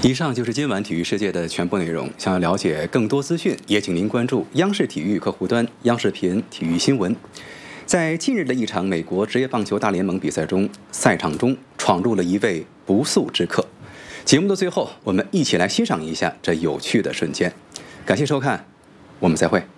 以上就是今晚体育世界的全部内容。想要了解更多资讯，也请您关注央视体育客户端、央视频体育新闻。在近日的一场美国职业棒球大联盟比赛中，赛场中闯入了一位不速之客。节目的最后，我们一起来欣赏一下这有趣的瞬间。感谢收看，我们再会。